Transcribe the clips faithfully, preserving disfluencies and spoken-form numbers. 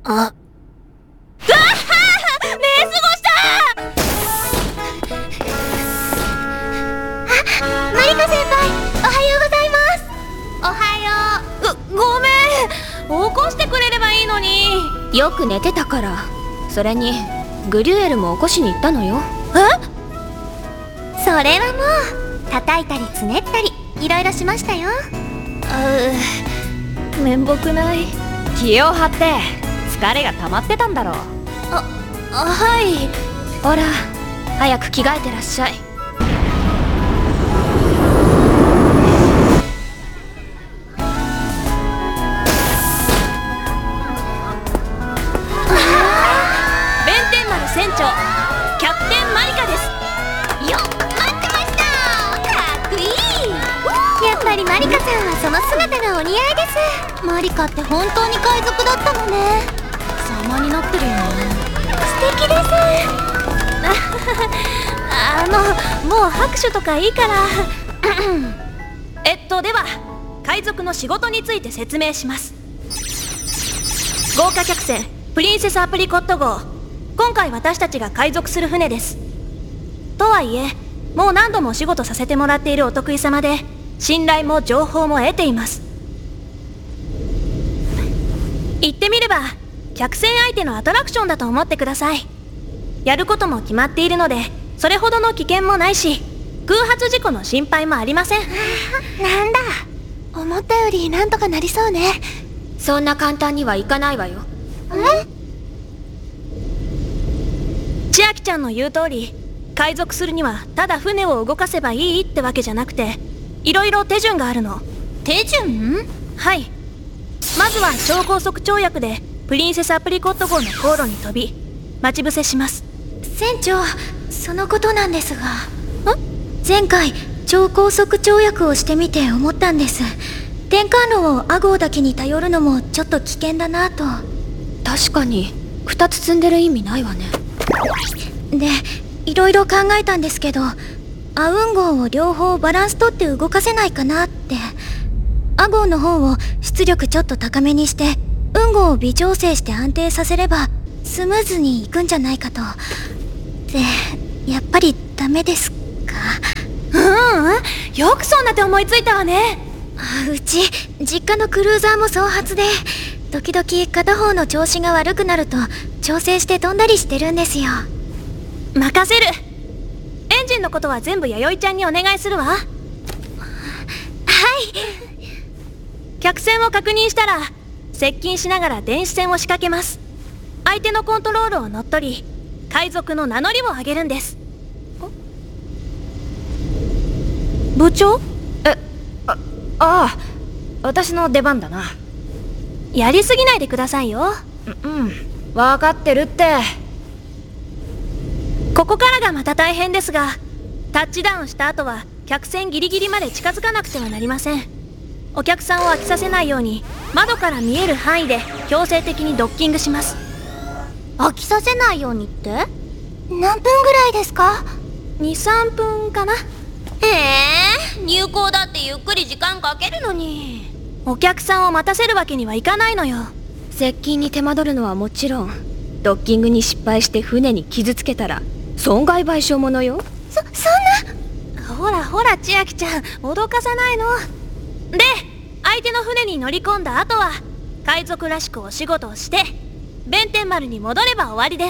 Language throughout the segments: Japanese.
あっ、うわっ、寝過ごした。 あ、マリカ先輩、おはようございます。 おはよう。ご、ごめん、起こしてくれればいいのに。 よく寝てたから。それにグリュエルも起こしに行ったのよ。 え？それはもう叩いたりつねったりいろいろしましたよ。 うう、面目ない。 気を張って疲れが溜まってたんだろう。 あ、はい。 ほら、早く着替えてらっしゃい。 船長、キャプテンマリカです。 よっ、待ってました。かっこいい。やっぱりマリカさんはその姿がお似合いです。マリカって本当に海賊だったのね。 様になってるよね。 素敵です。 あの、もう拍手とかいいからえっとでは海賊の仕事について説明します。豪華客船プリンセスアプリコット号、今回私たちが海賊する船です。とはいえ、もう何度もお仕事させてもらっているお得意様で、信頼も情報も得ています。言ってみれば客船相手のアトラクションだと思ってください。やることも決まっているので、それほどの危険もないし、空発事故の心配もありません。 なんだ、思ったよりなんとかなりそうね。 そんな簡単にはいかないわよ。 え？ 千秋ちゃんの言う通り、海賊するにはただ船を動かせばいいってわけじゃなくて、いろいろ手順があるの。 手順？ はい。まずは超高速跳躍でプリンセスアプリコット号の航路に飛び待ち伏せします。 船長、そのことなんですが。前回超高速跳躍をしてみて思ったんです。転換路をアゴーだけに頼るのもちょっと危険だなと。 確かにふたつ積んでる意味ないわね。 で、いろいろ考えたんですけど、アウン号を両方バランス取って動かせないかなって。アゴーの方を出力ちょっと高めにして、運号を微調整して安定させればスムーズにいくんじゃないかと。で、やっぱりダメですか？ ううん、よくそんな手思いついたわね。 あ、うち実家のクルーザーも双発で、時々片方の調子が悪くなると調整して飛んだりしてるんですよ。 任せる。エンジンのことは全部弥生ちゃんにお願いするわ。はい。客船を確認したら接近しながら電子戦を仕掛けます。相手のコントロールを乗っ取り、海賊の名乗りを上げるんです。部長？ え、あ、ああ、私の出番だな。 やりすぎないでくださいよ。 う、うん、分かってるって。 ここからがまた大変ですが、タッチダウンした後は客船ギリギリまで近づかなくてはなりません。お客さんを飽きさせないように窓から見える範囲で強制的にドッキングします。 飽きさせないようにって？何分ぐらいですか？ に、さんぷんかな。 ええー、入港だってゆっくり時間かけるのに。 お客さんを待たせるわけにはいかないのよ。 接近に手間取るのはもちろん、ドッキングに失敗して船に傷つけたら損害賠償ものよ。 そ、そんな。 ほらほら千秋ちゃん、脅かさないの。で、相手の船に乗り込んだ後は海賊らしくお仕事をして弁天丸に戻れば終わりです。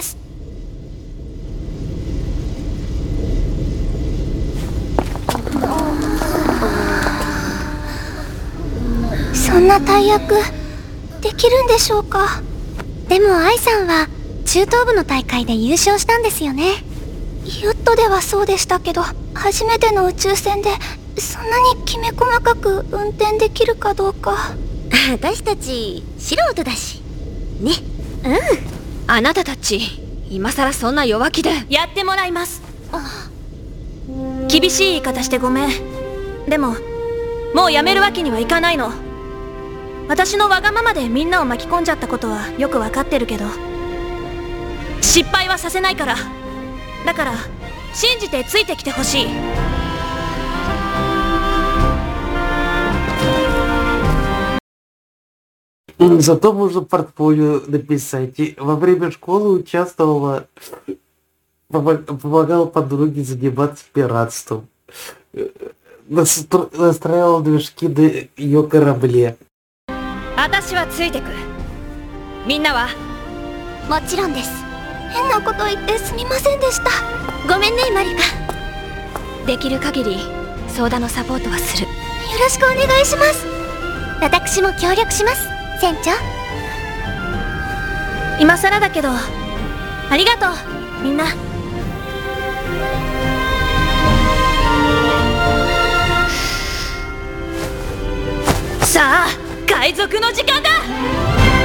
そんな大役できるんでしょうか？でも愛さんは中東部の大会で優勝したんですよね。ヨットではそうでしたけど、初めての宇宙船でそんなにきめ細かく運転できるかどうか。私たち素人だしね。 うん。あなたたち今さらそんな弱気で。 やってもらいます。厳しい言い方してごめん。でももうやめるわけにはいかないの。私のわがままでみんなを巻き込んじゃったことはよくわかってるけど、失敗はさせないから。だから信じてついてきてほしい。 М, Зато можно портфолио написать. И во время школы участвовала, помо- помогала подруге заниматься пиратством. Э, настро- Настраивал движки на ее корабле. 私はついてく。みんなは？ もちろんです。変なこと言ってすみませんでした。ごめんねマリカ。 できる限りソーダのサポートはする。 よろしくお願いします。私も協力します、船長。 今更だけどありがとうみんな。さあ海賊の時間だ。